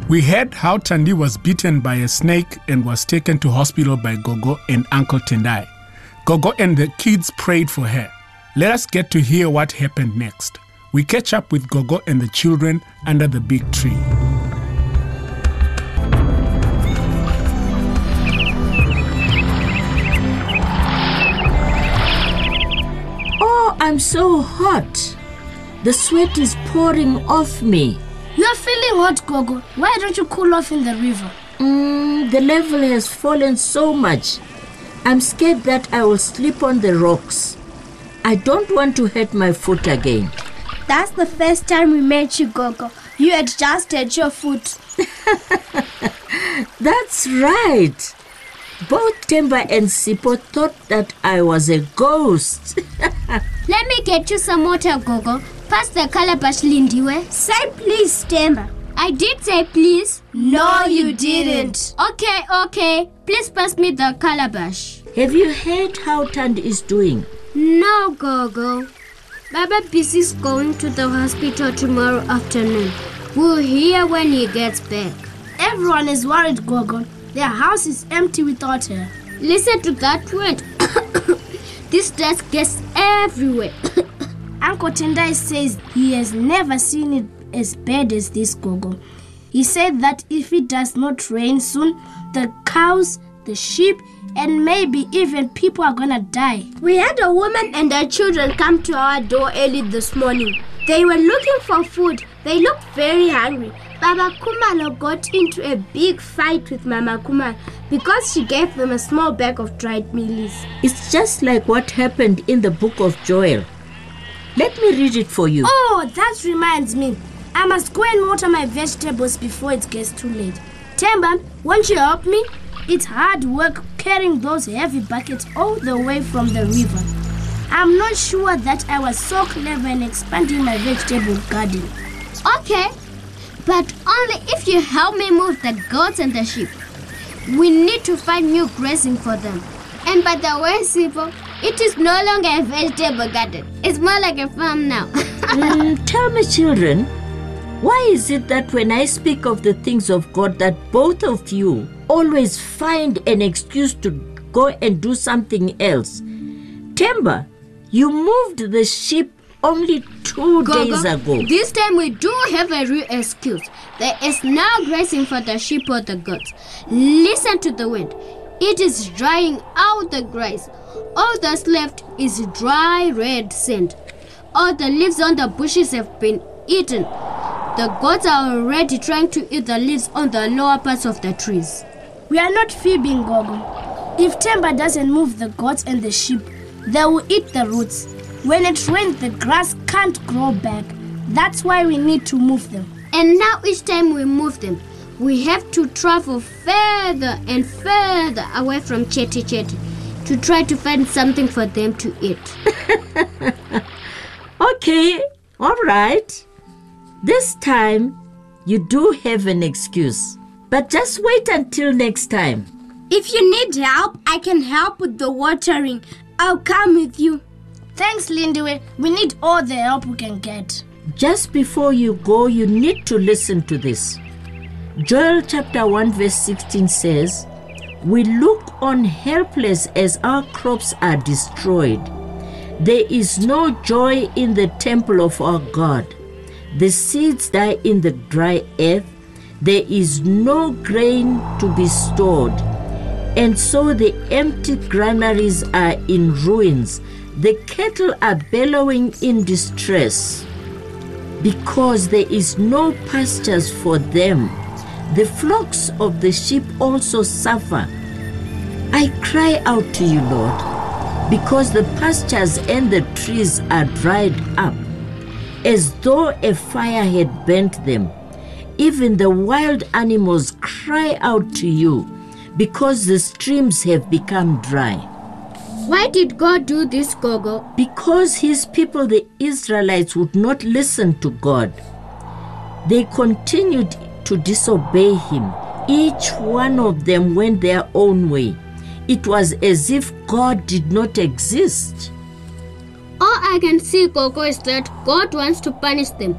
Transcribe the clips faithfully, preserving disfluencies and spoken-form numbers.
We heard how Thandi was bitten by a snake and was taken to hospital by Gogo and Uncle Tendai. Gogo and the kids prayed for her. Let us get to hear what happened next. We catch up with Gogo and the children under the big tree. Oh, I'm so hot. The sweat is pouring off me. You're feeling hot, Gogo. Why don't you cool off in the river? Mm, the level has fallen so much. I'm scared that I will slip on the rocks. I don't want to hurt my foot again. That's the first time we met you, Gogo. You had just hurt your foot. That's right. Both Themba and Sipho thought that I was a ghost. Let me get you some water, Gogo. Pass the calabash, Lindiwe. Say please, Themba. I did say please. No, you didn't. Okay, okay. Please pass me the calabash. Have you heard how Thandi is doing? No, Gogo. Baba Bisi's going to the hospital tomorrow afternoon. We'll hear when he gets back. Everyone is worried, Gogo. Their house is empty without her. Listen to that word. This dust gets everywhere. Uncle Tendai says he has never seen it as bad as this, Gogo. He said that if it does not rain soon, the cows, the sheep, and maybe even people are gonna die. We had a woman and her children come to our door early this morning. They were looking for food. They looked very hungry. Baba Kumalo got into a big fight with Mama Kumalo because she gave them a small bag of dried mealies. It's just like what happened in the book of Joel. Let me read it for you. Oh, that reminds me. I must go and water my vegetables before it gets too late. Themba, won't you help me? It's hard work carrying those heavy buckets all the way from the river. I'm not sure that I was so clever in expanding my vegetable garden. Okay, but only if you help me move the goats and the sheep. We need to find new grazing for them. And by the way, Sipho, it is no longer a vegetable garden. It's more like a farm now. mm, tell me, children, why is it that when I speak of the things of God that both of you always find an excuse to go and do something else? Themba, you moved the sheep only two Gogo, days ago. This time we do have a real excuse. There is no grazing for the sheep or the goats. Listen to the wind. It is drying out the grass. All that's left is dry red sand. All the leaves on the bushes have been eaten. The goats are already trying to eat the leaves on the lower parts of the trees. We are not fibbing, Gogo. If Themba doesn't move the goats and the sheep, they will eat the roots. When it rains, the grass can't grow back. That's why we need to move them. And now each time we move them, we have to travel further and further away from Chetty Chetty to try to find something for them to eat. Okay, all right. This time, you do have an excuse. But just wait until next time. If you need help, I can help with the watering. I'll come with you. Thanks, Lindiwe. We need all the help we can get. Just before you go, you need to listen to this. Joel chapter one verse sixteen says, "We look on helpless as our crops are destroyed. There is no joy in the temple of our God. The seeds die in the dry earth. There is no grain to be stored. And so the empty granaries are in ruins. The cattle are bellowing in distress because there is no pastures for them. The flocks of the sheep also suffer. I cry out to you, Lord, because the pastures and the trees are dried up, as though a fire had burnt them. Even the wild animals cry out to you, because the streams have become dry." Why did God do this, Gogo? Because his people, the Israelites, would not listen to God. They continued to disobey him. Each one of them went their own way. It was as if God did not exist. All I can see, Gogo, is that God wants to punish them.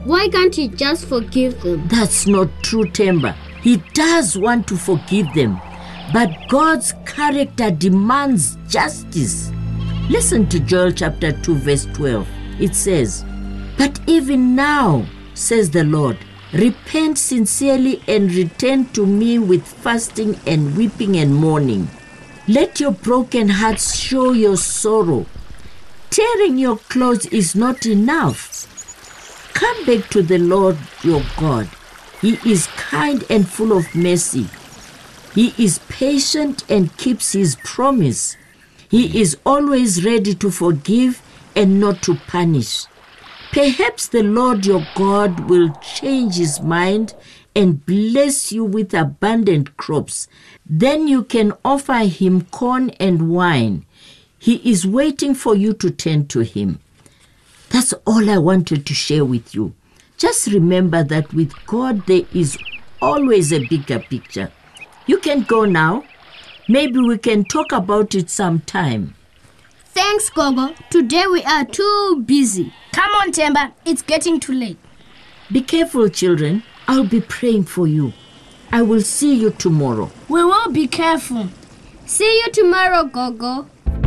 Why can't he just forgive them? That's not true, Temba. He does want to forgive them, but God's character demands justice. Listen to Joel chapter two, verse twelve. It says, "But even now, says the Lord, repent sincerely and return to me with fasting and weeping and mourning. Let your broken hearts show your sorrow. Tearing your clothes is not enough. Come back to the Lord your God. He is kind and full of mercy. He is patient and keeps his promise. He is always ready to forgive and not to punish. Perhaps the Lord your God will change his mind and bless you with abundant crops. Then you can offer him corn and wine. He is waiting for you to turn to him." That's all I wanted to share with you. Just remember that with God there is always a bigger picture. You can go now. Maybe we can talk about it sometime. Thanks, Gogo. Today we are too busy. Come on, Temba. It's getting too late. Be careful, children. I'll be praying for you. I will see you tomorrow. We will be careful. See you tomorrow, Gogo.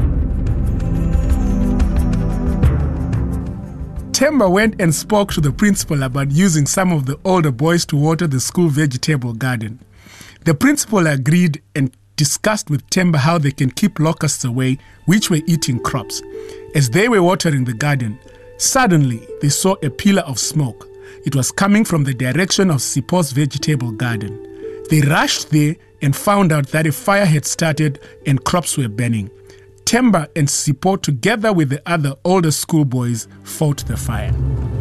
Temba went and spoke to the principal about using some of the older boys to water the school vegetable garden. The principal agreed and discussed with Temba how they can keep locusts away, which were eating crops. As they were watering the garden, suddenly they saw a pillar of smoke. It was coming from the direction of Sipho's vegetable garden. They rushed there and found out that a fire had started and crops were burning. Temba and Sipho, together with the other older schoolboys, fought the fire.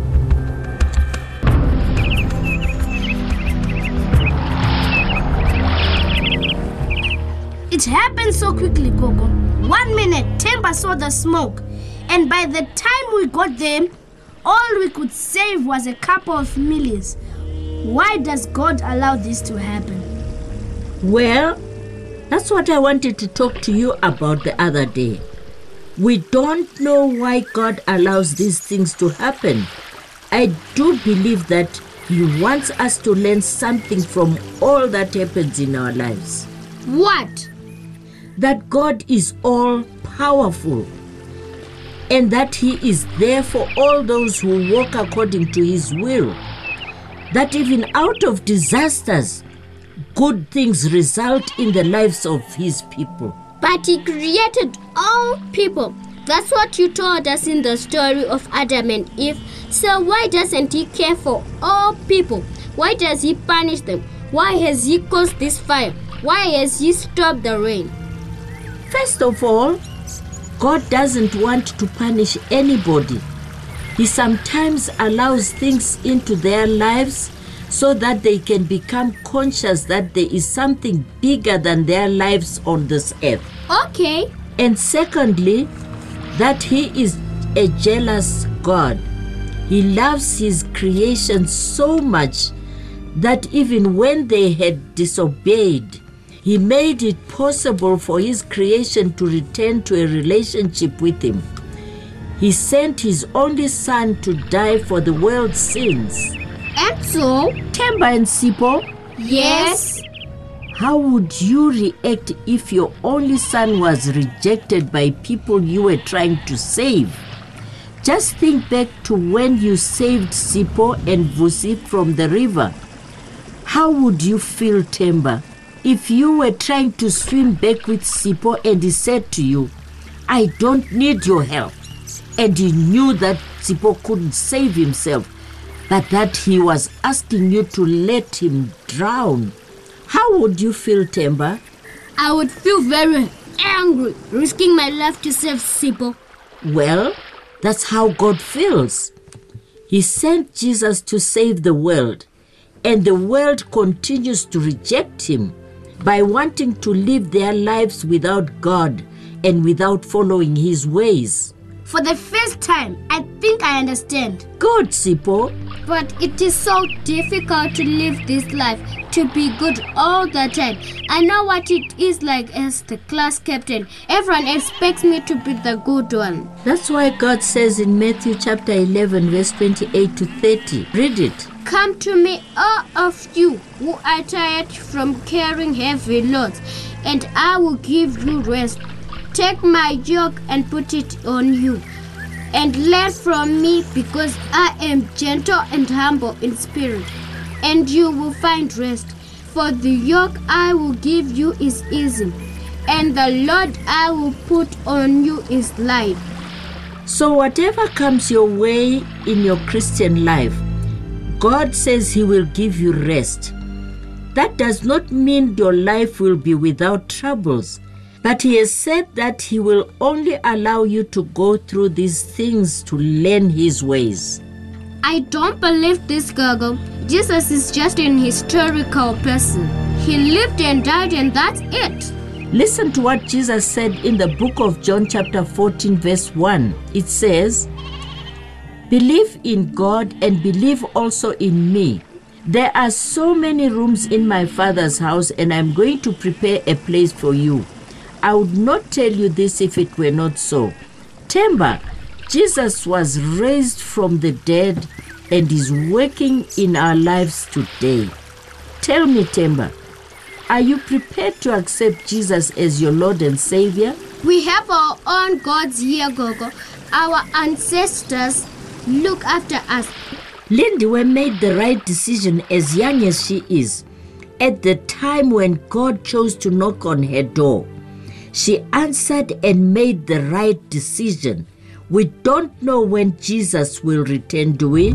It happened so quickly, Gogo. One minute, Temba saw the smoke. And by the time we got there, all we could save was a couple of millions. Why does God allow this to happen? Well, that's what I wanted to talk to you about the other day. We don't know why God allows these things to happen. I do believe that he wants us to learn something from all that happens in our lives. What? That God is all powerful and that he is there for all those who walk according to his will. That even out of disasters, good things result in the lives of his people. But he created all people. That's what you told us in the story of Adam and Eve. So why doesn't he care for all people? Why does he punish them? Why has he caused this fire? Why has he stopped the rain? First of all, God doesn't want to punish anybody. He sometimes allows things into their lives so that they can become conscious that there is something bigger than their lives on this earth. Okay. And secondly, that he is a jealous God. He loves his creation so much that even when they had disobeyed, he made it possible for his creation to return to a relationship with him. He sent his only son to die for the world's sins. And so? Temba and Sipho, Yes. how would you react if your only son was rejected by people you were trying to save? Just think back to when you saved Sipho and Vusi from the river. How would you feel, Temba, if you were trying to swim back with Sipho and he said to you, "I don't need your help," and you knew that Sipho couldn't save himself, but that he was asking you to let him drown? How would you feel, Temba? I would feel very angry, risking my life to save Sipho. Well, that's how God feels. He sent Jesus to save the world, and the world continues to reject him by wanting to live their lives without God and without following his ways. For the first time, I think I understand. Good, Sipho. But it is so difficult to live this life, to be good all the time. I know what it is like as the class captain. Everyone expects me to be the good one. That's why God says in Matthew chapter eleven, verse twenty-eight to thirty. Read it. Come to me, all of you who are tired from carrying heavy loads, and I will give you rest. Take my yoke and put it on you, and learn from me, because I am gentle and humble in spirit, and you will find rest. For the yoke I will give you is easy, and the load I will put on you is light. So whatever comes your way in your Christian life, God says He will give you rest. That does not mean your life will be without troubles. But He has said that He will only allow you to go through these things to learn His ways. I don't believe this, Gogo. Jesus is just an historical person. He lived and died, and that's it. Listen to what Jesus said in the book of John chapter fourteen, verse one. It says, "Believe in God and believe also in me. There are so many rooms in my Father's house, and I'm going to prepare a place for you. I would not tell you this if it were not so." Themba, Jesus was raised from the dead and is working in our lives today. Tell me, Themba, are you prepared to accept Jesus as your Lord and Savior? We have our own gods here, Gogo. Our ancestors look after us. Lindiwe made the right decision as young as she is, at the time when God chose to knock on her door. She answered and made the right decision. We don't know when Jesus will return, do we?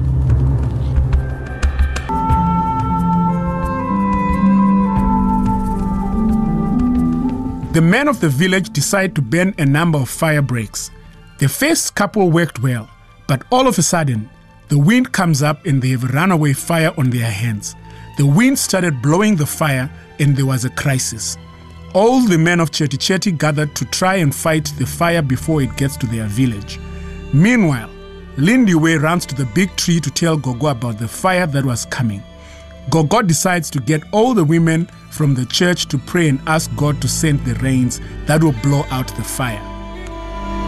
The men of the village decide to burn a number of fire breaks. The first couple worked well, but all of a sudden, the wind comes up and they have runaway fire on their hands. The wind started blowing the fire and there was a crisis. All the men of Cheti Cheti gathered to try and fight the fire before it gets to their village. Meanwhile, Lindiwe runs to the big tree to tell Gogo about the fire that was coming. Gogo decides to get all the women from the church to pray and ask God to send the rains that will blow out the fire.